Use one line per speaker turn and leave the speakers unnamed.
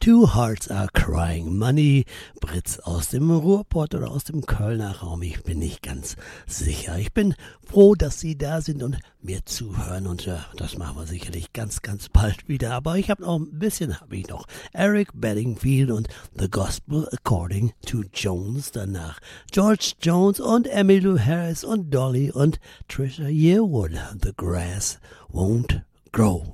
Two Hearts Are Crying Money. Britz aus dem Ruhrpott oder aus dem Kölner Raum. Ich bin nicht ganz sicher. Ich bin froh, dass Sie da sind und mir zuhören. Und das machen wir sicherlich ganz, ganz bald wieder. Aber ich habe noch ein bisschen, Eric Bedingfield und The Gospel According to Jones. Danach George Jones und Emmylou Harris und Dolly und Trisha Yearwood. The Grass Won't Grow.